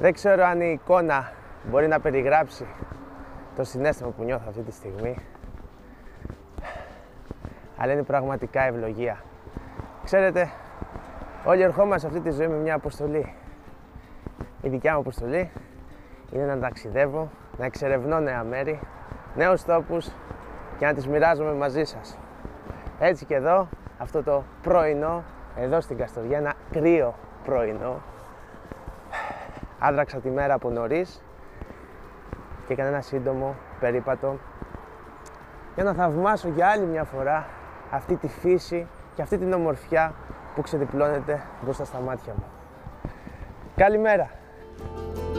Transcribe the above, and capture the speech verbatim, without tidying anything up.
Δεν ξέρω αν η εικόνα μπορεί να περιγράψει το συναίσθημα που νιώθω αυτή τη στιγμή, αλλά είναι πραγματικά ευλογία. Ξέρετε, όλοι ερχόμαστε σε αυτή τη ζωή με μια αποστολή. Η δικιά μου αποστολή είναι να ταξιδεύω, να εξερευνώ νέα μέρη, νέους τόπους και να τις μοιράζομαι μαζί σας. Έτσι και εδώ, αυτό το πρωινό, εδώ στην Καστοριά, ένα κρύο πρωινό, άδραξα τη μέρα από νωρίς και έκανα ένα σύντομο περίπατο για να θαυμάσω για άλλη μια φορά αυτή τη φύση και αυτή την ομορφιά που ξεδιπλώνεται μπροστά στα μάτια μου. Καλημέρα!